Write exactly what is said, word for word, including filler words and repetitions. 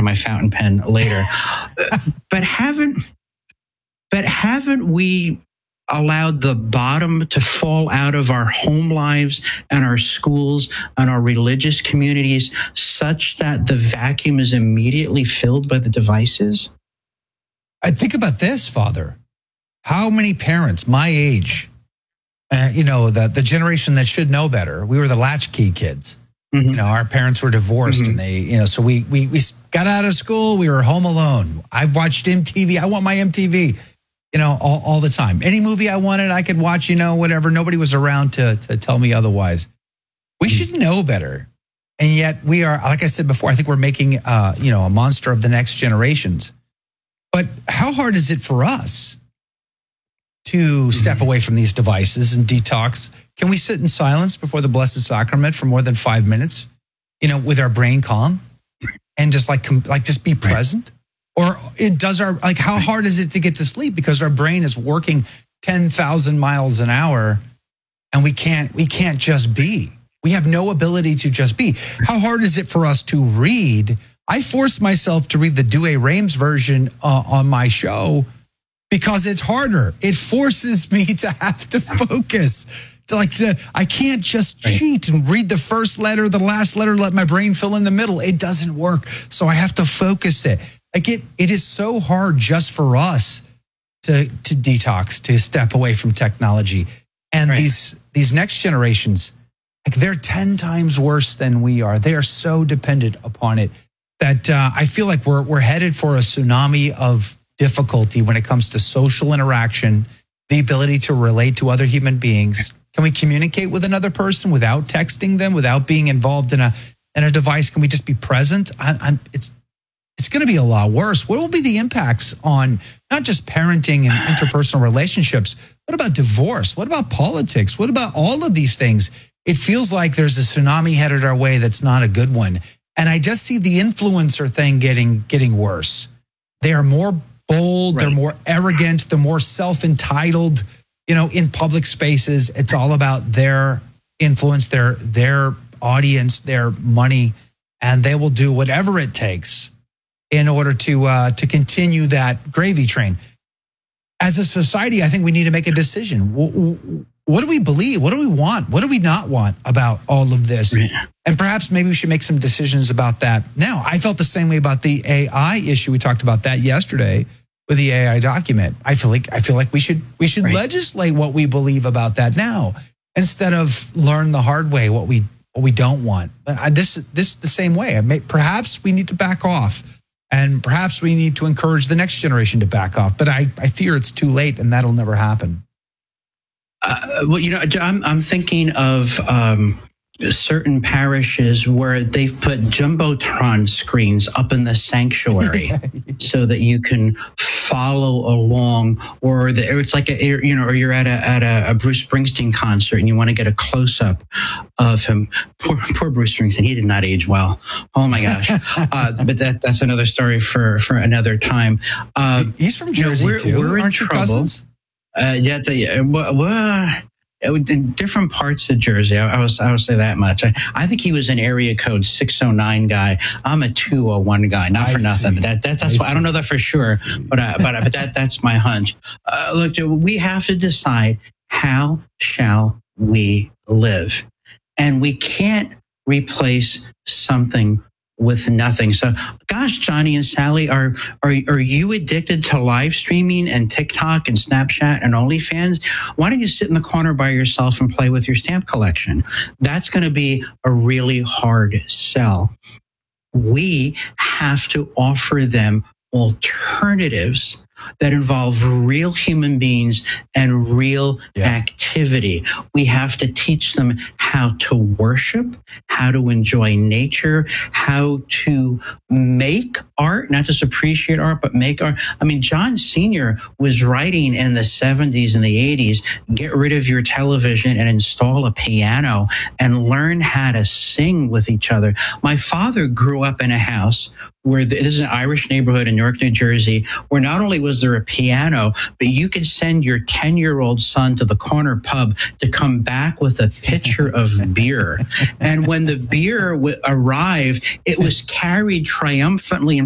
my fountain pen later. but haven't, but haven't we allowed the bottom to fall out of our home lives and our schools and our religious communities such that the vacuum is immediately filled by the devices? I think about this, Father. How many parents my age, uh, you know, the, the generation that should know better, we were the latchkey kids. Mm-hmm. You know, our parents were divorced mm-hmm. and they, you know, so we, we, we got out of school, we were home alone. I watched M T V. I want my M T V. You know, all, all the time. Any movie I wanted, I could watch, you know, whatever. Nobody was around to, to tell me otherwise. We should know better. And yet we are, like I said before, I think we're making, uh, you know, a monster of the next generations. But how hard is it for us to step away from these devices and detox? Can we sit in silence before the Blessed Sacrament for more than five minutes, you know, with our brain calm and just like, like just be present? Or it does our, like, how hard is it to get to sleep because our brain is working ten thousand miles an hour and we can't, we can't just be. We have no ability to just be. How hard is it for us to read? I forced myself to read the Douay Rheims version uh, on my show because it's harder. It forces me to have to focus. To like, to, I can't just cheat and read the first letter, the last letter, let my brain fill in the middle. It doesn't work. So I have to focus it. Like it, it is so hard just for us to to detox, to step away from technology. And right. these these next generations, like they're ten times worse than we are. They are so dependent upon it that uh, I feel like we're we're headed for a tsunami of difficulty when it comes to social interaction, the ability to relate to other human beings. Can we communicate with another person without texting them, without being involved in a in a device? Can we just be present? I, I'm, it's It's going to be a lot worse. What will be the impacts on not just parenting and interpersonal relationships? What about divorce? What about politics? What about all of these things? It feels like there's a tsunami headed our way that's not a good one. And I just see the influencer thing getting getting worse. They are more bold. Right. They're more arrogant. They're more self-entitled. You know, in public spaces, it's all about their influence, their their audience, their money, and they will do whatever it takes in order to uh, to continue that gravy train. As a society, I think we need to make a decision. What do we believe? What do we want? What do we not want about all of this? Yeah. And perhaps maybe we should make some decisions about that now. I felt the same way about the A I issue. We talked about that yesterday with the A I document. I feel like I feel like we should we should right. legislate what we believe about that now instead of learn the hard way what we what we don't want. But I, this this the same way. I may, perhaps we need to back off. And perhaps we need to encourage the next generation to back off. But I, I fear it's too late and that'll never happen. Uh, well, you know, I'm, I'm thinking of um, certain parishes where they've put Jumbotron screens up in the sanctuary so that you can follow along, or the, or it's like a, you know, or you're at a at a, a Bruce Springsteen concert and you want to get a close up of him. Poor, poor Bruce Springsteen. He did not age well. Oh my gosh! uh, but that that's another story for for another time. Uh, He's from Jersey you know, we're, too. We're Aren't in you cousins? Uh, yeah, the, uh, well, in different parts of Jersey. I, I was I will say that much. I, I think he was an area code six oh nine guy. I'm a two oh one guy. Not for I nothing. But that, that that's I, why, I don't know that for sure. But uh, but but that that's my hunch. Uh, look, we have to decide how shall we live, and we can't replace something with nothing. So, gosh, Johnny and Sally, are are are you addicted to live streaming and TikTok and Snapchat and OnlyFans? Why don't you sit in the corner by yourself and play with your stamp collection? That's going to be a really hard sell. We have to offer them alternatives that involve real human beings and real yeah. activity. We have to teach them how to worship, how to enjoy nature, how to make art, not just appreciate art, but make art. I mean, John Senior was writing in the seventies and the eighties, get rid of your television and install a piano and learn how to sing with each other. My father grew up in a house where this is an Irish neighborhood in Newark, New Jersey, where not only was there a piano, but you could send your ten-year-old son to the corner pub to come back with a pitcher of beer. And when the beer w- arrived, it was carried triumphantly